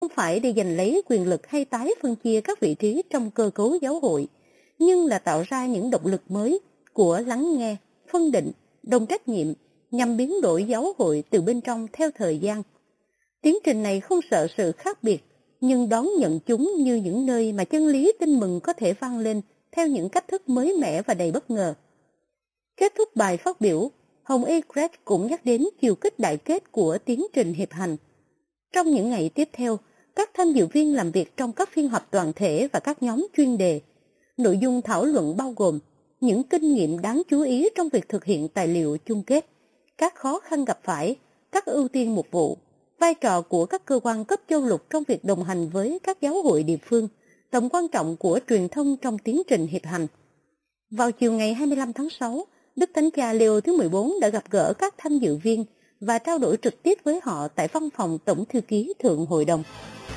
không phải để giành lấy quyền lực hay tái phân chia các vị trí trong cơ cấu giáo hội, nhưng là tạo ra những động lực mới của lắng nghe, phân định, đồng trách nhiệm nhằm biến đổi giáo hội từ bên trong theo thời gian. Tiến trình này không sợ sự khác biệt, nhưng đón nhận chúng như những nơi mà chân lý tin mừng có thể vang lên theo những cách thức mới mẻ và đầy bất ngờ. Kết thúc bài phát biểu, Hồng Y Greg cũng nhắc đến chiều kích đại kết của tiến trình hiệp hành. Trong những ngày tiếp theo, các tham dự viên làm việc trong các phiên họp toàn thể và các nhóm chuyên đề. Nội dung thảo luận bao gồm những kinh nghiệm đáng chú ý trong việc thực hiện tài liệu chung kết, các khó khăn gặp phải, các ưu tiên mục vụ, vai trò của các cơ quan cấp châu lục trong việc đồng hành với các giáo hội địa phương, tầm quan trọng của truyền thông trong tiến trình hiệp hành. Vào chiều ngày 25 tháng 6, Đức Thánh Cha Leo thứ 14 đã gặp gỡ các tham dự viên và trao đổi trực tiếp với họ tại văn phòng Tổng thư ký Thượng Hội đồng.